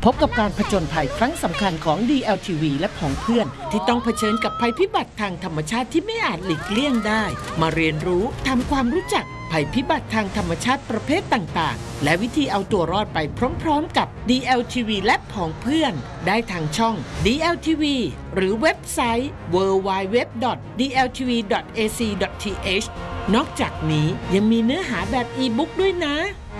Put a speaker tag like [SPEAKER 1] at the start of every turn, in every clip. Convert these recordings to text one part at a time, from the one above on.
[SPEAKER 1] พบกับการผจญภัยครั้งสำคัญของ DLTV และผองเพื่อนที่ต้องเผชิญกับภัยพิบัติทางธรรมชาติที่ไม่อาจหลีกเลี่ยงได้มาเรียนรู้ทำความรู้จักภัยพิบัติทางธรรมชาติประเภทต่างๆและวิธีเอาตัวรอดไปพร้อมๆกับ DLTV และผองเพื่อนได้ทางช่อง DLTV หรือเว็บไซต์ www.dltv.ac.th นอกจากนี้ยังมีเนื้อหาแบบอีบุ๊กด้วยนะ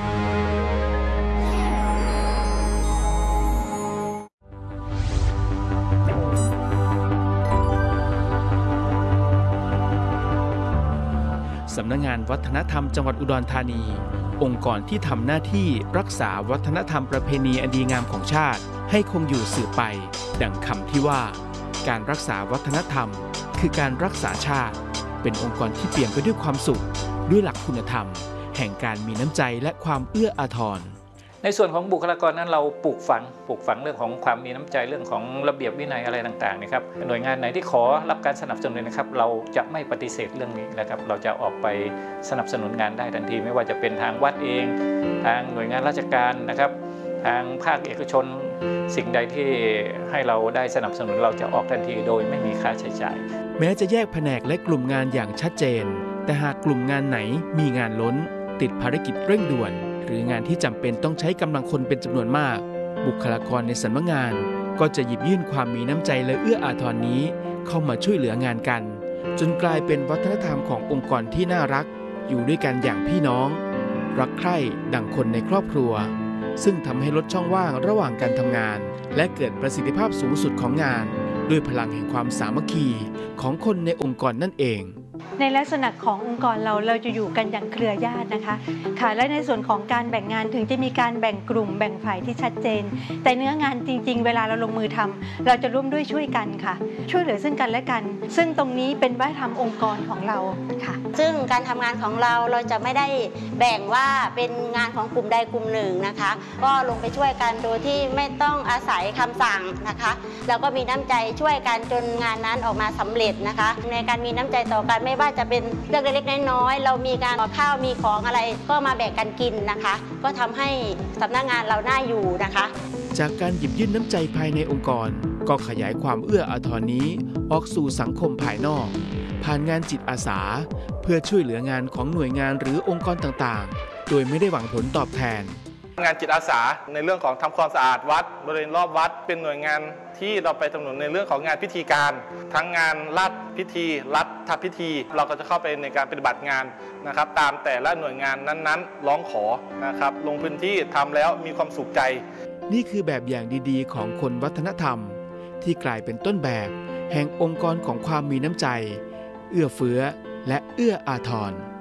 [SPEAKER 2] สำนักงานวัฒนธรรมจังหวัดอุดรธานีองค์กรที่ทำหน้าที่รักษาวัฒนธรรมประเพณีอันดีงามของชาติให้คงอยู่สืบไปดังคำที่ว่าการรักษาวัฒนธรรมคือการรักษาชาติเป็นองค์กรที่เปี่ยมไปด้วยความสุขด้วยหลักคุณธรรมแห่งการมีน้ำใจและความเอื้ออาทร
[SPEAKER 3] ในส่วนของบุคลากรนั้นเราปลูกฝังเรื่องของความมีน้ำใจเรื่องของระเบียบวินัยอะไรต่างๆนะครับหน่วยงานไหนที่ขอรับการสนับสนุนนะครับเราจะไม่ปฏิเสธเรื่องนี้นะครับเราจะออกไปสนับสนุนงานได้ทันทีไม่ว่าจะเป็นทางวัดเองทางหน่วยงานราชการนะครับทางภาคเอกชนสิ่งใดที่ให้เราได้สนับสนุนเราจะออกทันทีโดยไม่มีค่าใช้จ่าย
[SPEAKER 2] แม้จะแยกแผนกและกลุ่มงานอย่างชัดเจนแต่หากกลุ่มงานไหนมีงานล้นติดภารกิจเร่งด่วนหรืองานที่จำเป็นต้องใช้กำลังคนเป็นจำนวนมากบุคลากรในสำนักงานก็จะหยิบยื่นความมีน้ำใจและเอื้ออาทรนี้เข้ามาช่วยเหลืองานกันจนกลายเป็นวัฒนธรรมขององค์กรที่น่ารักอยู่ด้วยกันอย่างพี่น้องรักใคร่ดั่งคนในครอบครัวซึ่งทำให้ลดช่องว่างระหว่างการทำงานและเกิดประสิทธิภาพสูงสุดของงานด้วยพลังแห่งความสามัคคีของคนในองค์กรนั่นเอง
[SPEAKER 4] ในลักษณะขององค์กรเราจะอยู่กันอย่างเครือญาตินะคะค่ะและในส่วนของการแบ่งงานถึงจะมีการแบ่งกลุ่มแบ่งฝ่ายที่ชัดเจนแต่เนื้องานจริงๆเวลาเราลงมือทำเราจะร่วมด้วยช่วยกันค่ะช่วยเหลือซึ่งกันและกันซึ่งตรงนี้เป็นวัฒนธรรมองค์กรของเราค่ะ
[SPEAKER 5] ซึ่งการทำงานของเราจะไม่ได้แบ่งว่าเป็นงานของกลุ่มใดกลุ่มหนึ่งนะคะก็ลงไปช่วยกันโดยที่ไม่ต้องอาศัยคำสั่งนะคะแล้วก็มีน้ำใจช่วยกันจนงานนั้นออกมาสำเร็จนะคะในการมีน้ำใจต่อกันไม่ว่าจะเป็นเรื่องเล็กๆน้อยๆเรามีการขอข้าวมีของอะไรก็มาแบ่งกันกินนะคะก็ทำให้สำนักงานเราน่าอยู่นะคะ
[SPEAKER 2] จากการหยิบยื่นน้ำใจภายในองค์กรก็ขยายความเอื้ออาทรนี้ออกสู่สังคมภายนอกผ่านงานจิตอาสาเพื่อช่วยเหลืองานของหน่วยงานหรือองค์กรต่างๆโดยไม่ได้หวังผลตอบแทน
[SPEAKER 6] งานจิตอาสาในเรื่องของทำความสะอาดวัดบริเวณรอบวัดเป็นหน่วยงานที่เราไปสนับสนุนในเรื่องของงานพิธีการทั้งงานราชพิธีรัฐพิธีเราก็จะเข้าไปในการปฏิบัติงานนะครับตามแต่ละหน่วยงานนั้นๆร้องขอนะครับลงพื้นที่ทำแล้วมีความสุขใจ
[SPEAKER 2] นี่คือแบบอย่างดีๆของคนวัฒนธรรมที่กลายเป็นต้นแบบแห่งองค์กรของความมีน้ำใจเอื้อเฟื้อและเอื้ออาทร